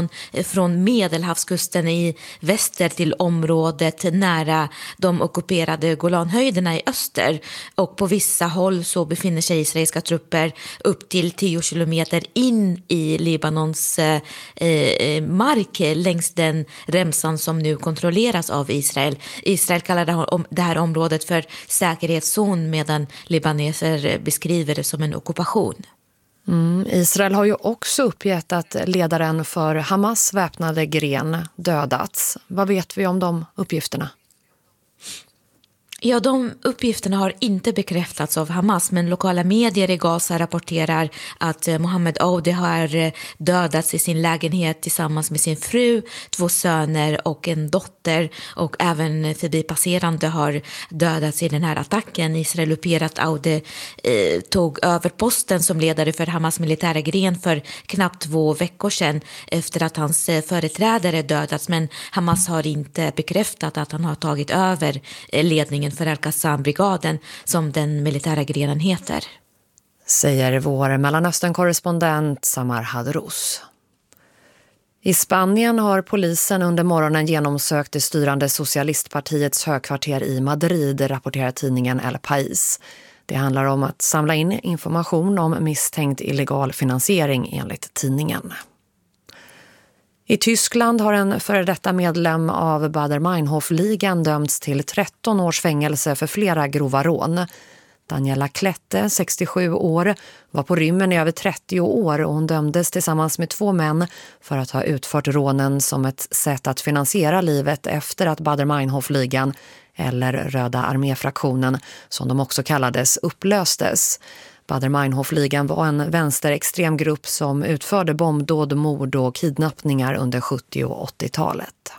Libanon från Medelhavskusten i väster till området nära de ockuperade Golanhöjderna i öster. Och på vissa håll så befinner sig israeliska trupper upp till 10 kilometer in i Libanons mark längs den remsan som nu kontrolleras av Israel. Israel kallar det här området för säkerhetszon medan libaneser beskriver det som en ockupation. Israel har ju också uppgett att ledaren för Hamas väpnade gren dödats. Vad vet vi om de uppgifterna? Ja, de uppgifterna har inte bekräftats av Hamas, men lokala medier i Gaza rapporterar att Mohammed Aoudi har dödats i sin lägenhet tillsammans med sin fru, 2 söner och en dotter, och även förbipasserande har dödats i den här attacken. Israel uppger att Aoudi tog över posten som ledare för Hamas militära gren för knappt 2 veckor sedan efter att hans företrädare dödats, men Hamas har inte bekräftat att han har tagit över ledningen för Al-Qassam-brigaden som den militära grenen heter. Säger vår Mellanöstern-korrespondent Samar Hadrous. I Spanien har polisen under morgonen genomsökt det styrande socialistpartiets högkvarter i Madrid, rapporterar tidningen El País. Det handlar om att samla in information om misstänkt illegal finansiering enligt tidningen. I Tyskland har en före detta medlem av Baader-Meinhof-ligan dömts till 13 års fängelse för flera grova rån. Daniela Klette, 67 år, var på rymmen i över 30 år och hon dömdes tillsammans med 2 män för att ha utfört rånen som ett sätt att finansiera livet efter att Baader-Meinhof-ligan, eller Röda arméfraktionen som de också kallades, upplöstes. Baader-Meinhof-ligan var en vänsterextrem grupp som utförde bombdåd, mord och kidnappningar under 70- och 80-talet.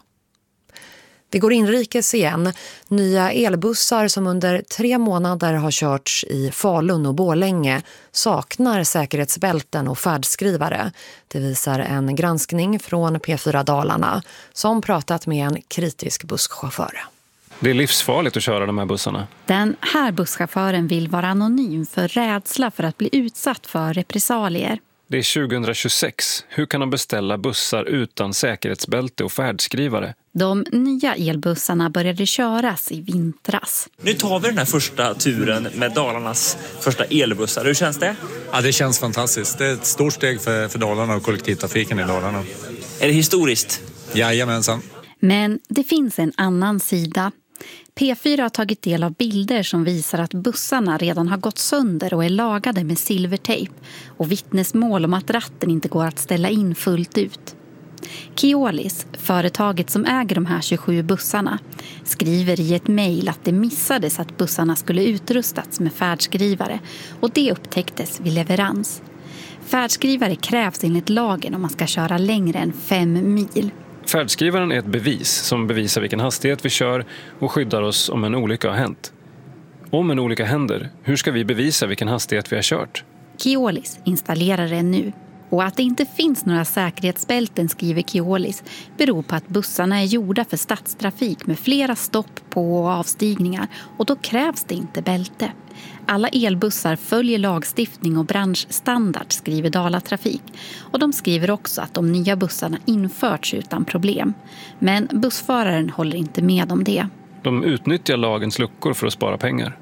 Vi går inrikes igen. Nya elbussar som under 3 månader har körts i Falun och Borlänge saknar säkerhetsbälten och färdskrivare. Det visar en granskning från P4 Dalarna som pratat med en kritisk busschaufför. Det är livsfarligt att köra de här bussarna. Den här busschauffören vill vara anonym för rädsla för att bli utsatt för repressalier. Det är 2026. Hur kan de beställa bussar utan säkerhetsbälte och färdskrivare? De nya elbussarna började köras i vintras. Nu tar vi den här första turen med Dalarnas första elbussar. Hur känns det? Ja, det känns fantastiskt. Det är ett stort steg för Dalarna och kollektivtrafiken i Dalarna. Är det historiskt? Jajamensan. Men det finns en annan sida. P4 har tagit del av bilder som visar att bussarna redan har gått sönder och är lagade med silvertejp och vittnesmål om att ratten inte går att ställa in fullt ut. Keolis, företaget som äger de här 27 bussarna, skriver i ett mejl att det missades att bussarna skulle utrustats med färdskrivare och det upptäcktes vid leverans. Färdskrivare krävs enligt lagen om man ska köra längre än 5 mil. Färdskrivaren är ett bevis som bevisar vilken hastighet vi kör och skyddar oss om en olycka har hänt. Om en olycka händer, hur ska vi bevisa vilken hastighet vi har kört? Keolis installerar det nu. Och att det inte finns några säkerhetsbälten, skriver Keolis, beror på att bussarna är gjorda för stadstrafik med flera stopp på och avstigningar och då krävs det inte bälte. Alla elbussar följer lagstiftning och branschstandard, skriver Dalatrafik. Och de skriver också att de nya bussarna införts utan problem. Men bussföraren håller inte med om det. De utnyttjar lagens luckor för att spara pengar.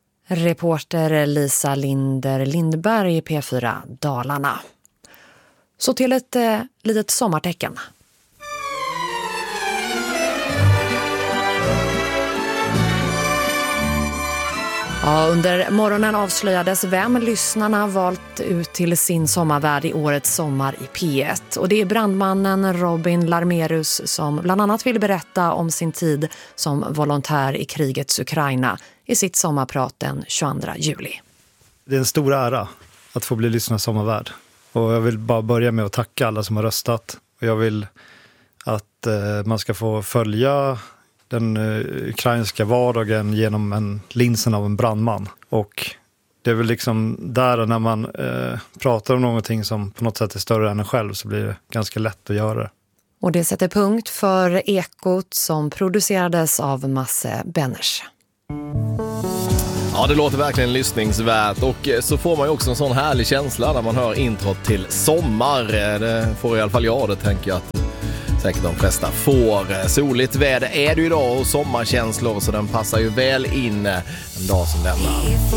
Reporter Lisa Lindberg i P4 Dalarna. Så till ett litet sommartecken. Ja, under morgonen avslöjades vem lyssnarna valt ut till sin sommarvärd i årets sommar i P1. Och det är brandmannen Robin Larmerus som bland annat vill berätta om sin tid som volontär i krigets Ukraina i sitt sommarprat den 22 juli. Det är en stor ära att få bli lyssnarnas sommarvärd. Och jag vill bara börja med att tacka alla som har röstat. Och jag vill att man ska få följa den ukrainska vardagen genom linsen av en brandman. Och det är väl liksom där när man pratar om någonting som på något sätt är större än en själv så blir det ganska lätt att göra det. Och det sätter punkt för Ekot som producerades av Masse Benners. Ja, det låter verkligen lyssningsvärt och så får man ju också en sån härlig känsla när man hör introt till Sommar. Det får i alla fall jag, det tänker jag att säkert de flesta får. Soligt väder är det ju idag och sommarkänslor, så den passar ju väl in en dag som denna.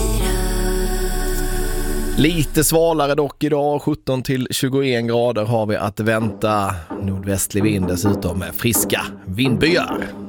Lite svalare dock idag, 17 till 21 grader har vi att vänta. Nordvästlig vind dessutom med friska vindbyar.